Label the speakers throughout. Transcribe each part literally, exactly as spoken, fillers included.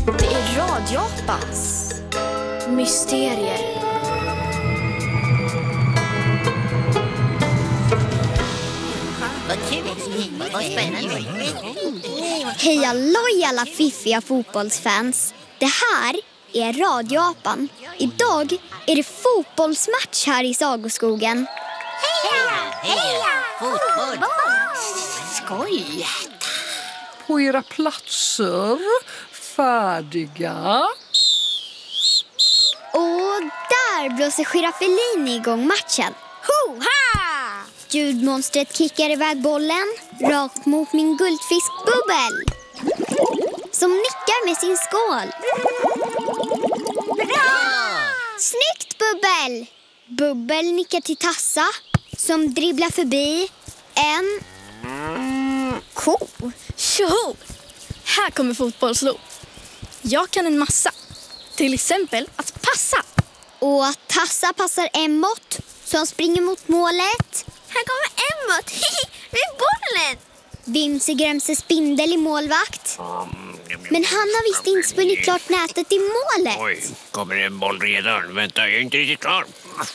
Speaker 1: Det är Radiopans mysterier.
Speaker 2: Hej alloj alla fiffiga fotbollsfans. Det här är Radioapan. Idag är det fotbollsmatch här i Sagoskogen.
Speaker 3: Heja, heja, fotboll. Skoj.
Speaker 4: På era platser, färdiga.
Speaker 2: Och där blåser Giraffelini igång matchen. Ho-ha! Ljudmonstret kickar iväg bollen rakt mot min guldfisk Bubbel, som nickar med sin skål.
Speaker 3: Bra!
Speaker 2: Snyggt, Bubbel! Bubbel nickar till Tassa, som dribblar förbi en ko.
Speaker 1: Tjoho! Här kommer fotbollslo. Jag kan en massa. Till exempel att passa.
Speaker 2: Och att Tassa passar Emmott, som springer mot målet.
Speaker 3: Här kommer Emmott. Med bollen.
Speaker 2: Vimse Grämse Spindel i målvakt. Men han har visst inte spunnit klart nätet i målet.
Speaker 5: Oj, kommer en boll redan? Vänta, jag är inte riktigt klar.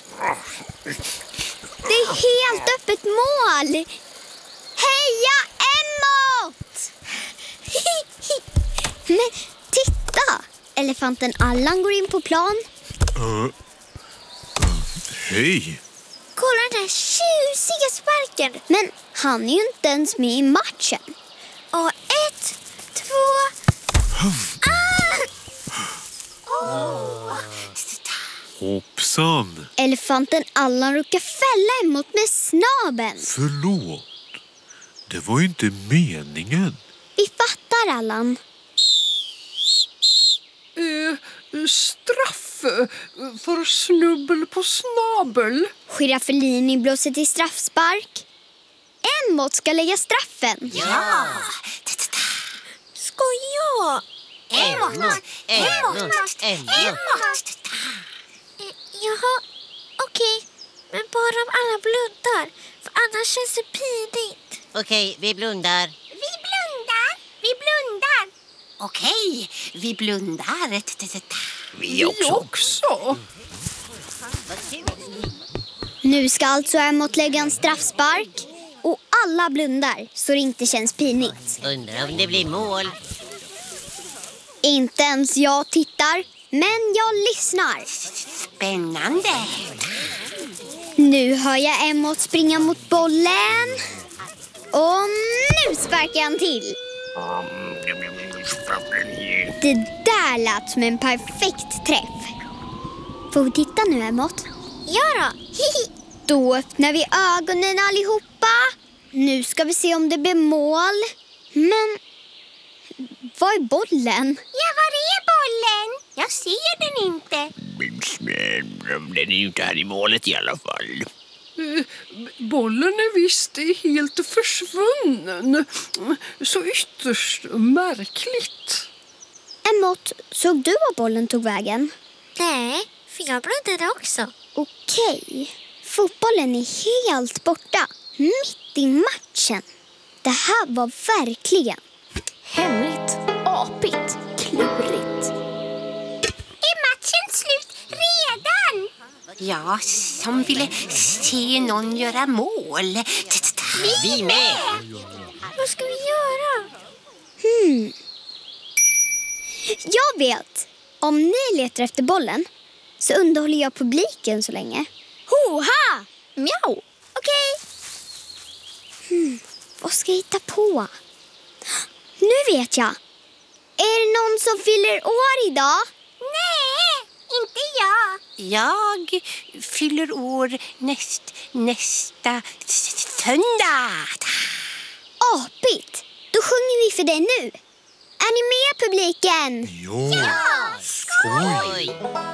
Speaker 2: Det är helt öppet mål. Heja Emmott! Men titta! Elefanten Allan går in på plan.
Speaker 5: Uh, uh, Hej!
Speaker 2: Kolla den här tjusiga sparken. Men han är ju inte ens med i matchen. Och ett, två... Ah! Oh.
Speaker 5: Hoppsan!
Speaker 2: Elefanten Allan råkar fälla emot med snabeln.
Speaker 5: Förlåt. Det var ju inte meningen.
Speaker 2: Vi fattar, Allan.
Speaker 4: Eh, straff för snubbel på snabel.
Speaker 2: Giraffelini blåser till straffspark. Emmott ska lägga straffen.
Speaker 3: Ja!
Speaker 2: Ska jag?
Speaker 3: Emmott, Emmott, Emmott.
Speaker 2: Jaha, okej. Okay. Men bara om alla blundar. För annars känns det pinigt.
Speaker 3: Okej, vi blundar.
Speaker 2: Vi blundar. Vi blundar.
Speaker 3: Okej, vi blundar.
Speaker 5: Vi också.
Speaker 4: också.
Speaker 2: Nu ska alltså Emmott lägga en straffspark. Och alla blundar så det inte känns pinigt.
Speaker 3: Undrar om det blir mål.
Speaker 2: Inte ens jag tittar, men jag lyssnar.
Speaker 3: Spännande.
Speaker 2: Nu hör jag Emmott springa mot bollen. Och nu sparkar han till. Det där lät som en perfekt träff. Får vi titta nu, Emmott? Ja då. Då öppnar vi ögonen allihopa. Nu ska vi se om det blir mål. Men var är bollen?
Speaker 3: Ja, var är bollen? Jag ser den inte.
Speaker 5: Den är ju inte här i målet i alla fall.
Speaker 4: Eh, bollen är visst helt försvunnen. Så ytterst märkligt.
Speaker 2: Emmott, såg du var bollen tog vägen?
Speaker 3: Nej, för jag blundade också.
Speaker 2: Okej. Fotbollen är helt borta. Mitt i matchen. Det här var verkligen
Speaker 1: Hemligt, apigt, klurigt.
Speaker 3: Är matchen slut redan? Ja, som ville se någon göra mål. Vi med!
Speaker 2: Vad ska vi göra? Hmm. Jag vet. Om ni letar efter bollen så underhåller jag publiken så länge. Hoha!
Speaker 1: Mjau!
Speaker 2: Okej. Hmm. Vad ska jag hitta på? Nu vet jag. Är det någon som fyller år idag? Nej, inte jag.
Speaker 3: Jag fyller år näst, nästa söndag.
Speaker 2: Apigt. Då sjunger vi för dig nu. Är ni med, publiken?
Speaker 5: Ja, skoj!